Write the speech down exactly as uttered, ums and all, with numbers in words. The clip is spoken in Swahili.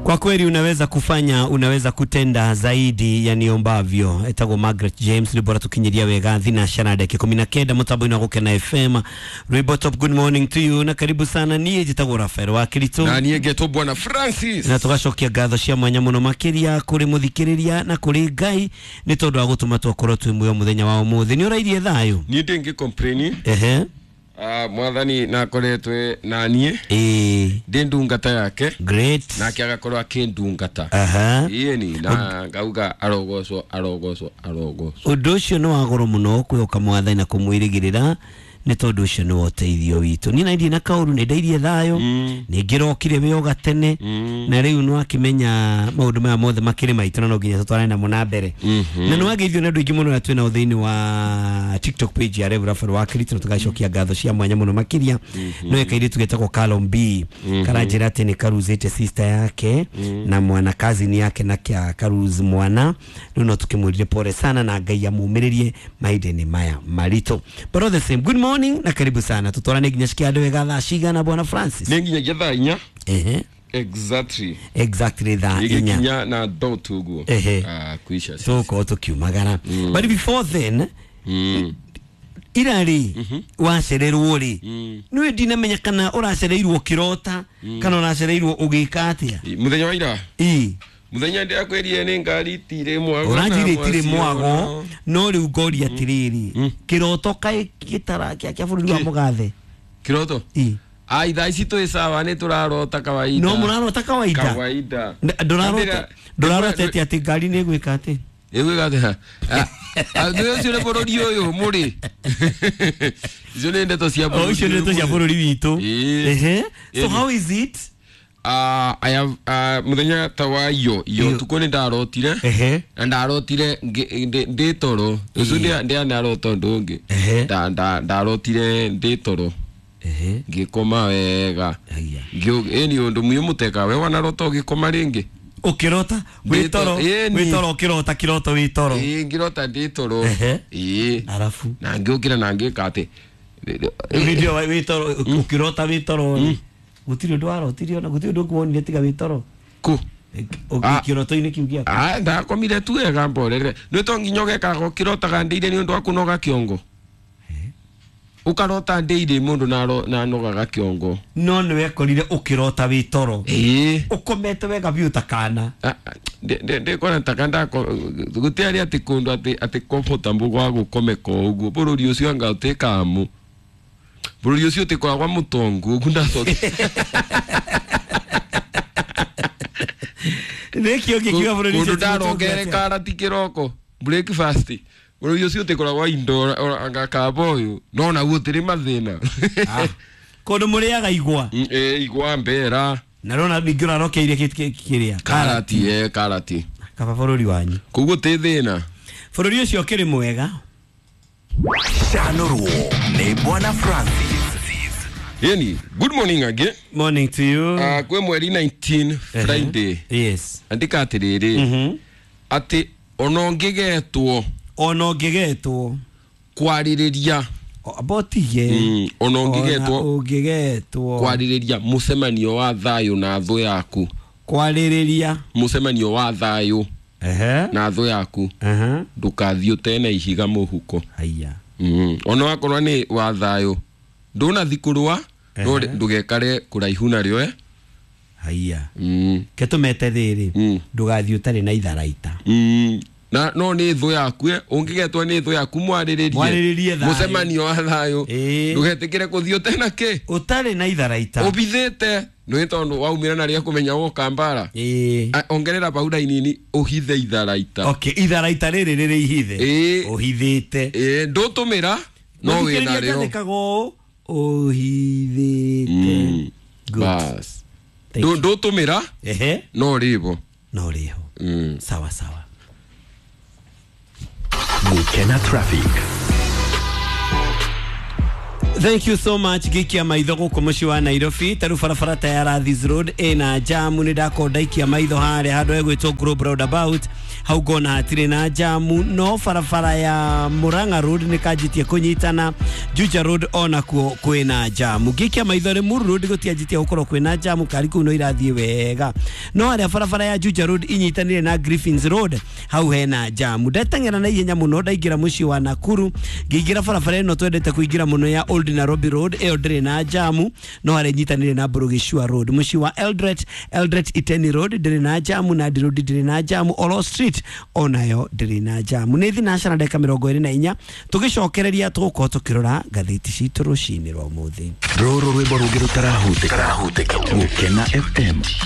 Kwa kweli unaweza kufanya, unaweza kutenda zaidi ya niombavyo. Etago Margaret James libora tukinyiria wega thina shana dakika kumi na kenda mutambo inagoke na F M. Rebotop, good morning to you na karibu sana. Niye jitago Rafael wa Kirito na niye geto bwana Francis na tugashokia gatho cia mwanya muno makiria kuri muthikiriria na kuri Ngai ni tondu wa gutuma twakoro twi muyo muthenya wa umuthi. Ni urairie thayo ni ndingi complain ehe ah mwathani na koretwe na niye eh ndindungata yake great na kiagakorwa kindungata aha iye ni na ngauga arogoswo arogoswo arogoswo undu ucio no wagoro muno kwihoka mwathani na kumwirigirira ni tondu ucio ni woteithio witu. Ni na ndi na kauru ni ndairie thayo mm. ni ngirokire wioga tene mm. na riu no akimenya maundu maya mothe makiri maitu na no nginya tutwarane na muna mbere mm -hmm. na no ageithio na ndu ingi muno na twina uthiini wa TikTok page ya Reverend Rafael wa Kirito na tugacokia gatho cia mwanya muno makiria mm -hmm. no ekaire tugetako Column B mm -hmm. karajira ati ni karuzete sister yake mm -hmm. na mwana kazini yake na kia karuz mwana no tukimwirire pore sana na Ngai amumiririe maideni maya marito. But all the same, good morning na karibu sana. Tutwarane nginya shikia ndo wega thaa cigana bwana Francis? Ni nginya getha inya ehe exactly exactly thaa inya inya na do tugu ehe ah kuisha so ko tukiumagana mm. But before then mm. irari mm -hmm. wacererwo ri mm. niwe ndinamenya kana uracereirwo kirota mm. kana uracereirwo ugika atia muthenya wa ira i muthenya ndi akwerie ni ngari tire mwago urajire tire mwago no riu ngori atiriri mm. kiroto kai gitara kia kia bururi wa mugathe kiroto i ai dai sito isawa ni turarota kawaida no murarota kawaida kawaida ndorarota ndorarota ati ati ngari ni gwika ati ewe gata ah ndio sio bururi yo muri zone ndeto cia bururi oh sio ndeto cia bururi witu ehe so how is it Uh, I have uh, muthenya tawayo yo tukone ndarotire ehe ndarotire ndi toro uzu ndi ndi naroto ndungi nda nda ndarotire ndi toro ehe ngikoma wega ngio eni undu muyo muteka we wanaroto ngikoma ringi ukirota witoro witoro ukirota kiroto witoro eh ngirota ndi toro eh arafu na ngiukira na ngikate video witoro ukirota witoro gutiri ndwaro tirio na gutiri ndkuonire tiga witoro ku kiroto ini kiugia ah nda komire tu ega mborere no to nginyoge ka kirota gandire ni undu akunoga kiongo eh ukarota ndeire mundu na na nogaga kiongo no niwe korire ukirota witoro eh ukomete wega biuta kana de de kona takanda gutiari ati kundu ati ati comfortable gwa gukomeka uguo bururi ucio anga utekamu bururi ucio utekoragwa mutongu ukunda soki nekio kikiwa bururi ucio ndarongere karati kiroko breakfast bururi ucio utekoragwa indo anga kaboyo no na gutiri mathina kondo muriaga igwa eh igwa mbera na rona bigura rokeire kiria karati eh karati kaba bururi wanyu kugo te thina bururi ucio kiri mwega Shanuru ni bwana Francis. Yeni, good morning again. Morning to you. Uh, kwe mweri nineteen Friday. Uh-huh. Yes. Andika atiriri. Mhm. Ati onongegetwo. Onongegetwo. Kwaririria. Abotige. Mm, onongegetwo. Ongegetwo. Kwaririria musemanio wa thayo na tho yaku. Kwaririria. Musemanio wa thayo. Ehe. Na tho yaku. Aha. Ndukathio tena ihiga muhuko. Haya. Mhm. Ono akorwa ni wa thayo. Ndona thikurwa no ndugekare kuraihu nario eh haya mm ketumete thiri mm. ndugathi utari na itharaita mm na no ni thu yaku eh ungigetwa ni thu yaku mwariririe musemanio wa thayo ndugetikire kuthio tena ke utari na itharaita obithete no tondu waumira na ria kumenya wo kambara eh ongerera pauda inini uhithe itharaita okay itharaita riri riri ihithe uhithite eh ndutumira no we na rio ohithite bas do do tumira ehe no rivo no riho mm. sawa sawa Mukena traffic. Thank you so much gikia maitho guko muci wa Nairobi taru farafara ta ya Rathis Road ena jamu ni ndakonda ikia maitho hare handu egwitwo Grove Roundabout hau gona hatire na jamu no farafara ya Murang'a Road ni kajitie kunyitana Juja Road ona kuo kwina jamu gikia maitho re Muru Road gutiajitie gukorwo kwina jamu kari ku no irathie wega no ari farafara ya Juja Road inyitanire na Griffins Road hau hena jamu ndatangera na ihenya muno ndaingira muci wa Nakuru ngigira farafara no twendete kuingira muno ya Old Nairobi Road eodre na jamu no hari nyitanire na Burugishua Road muci wa Eldret Eldret Iteni Road dire na jamu na Road dire na jamu Olo Street onayo dire na jamu nethi national deka mirongo iri na inya tugicokereria tuko tukirora gatheti citu rucini rwa muthi roro rwimbo rugiru tarahutika tarahutika ukena F M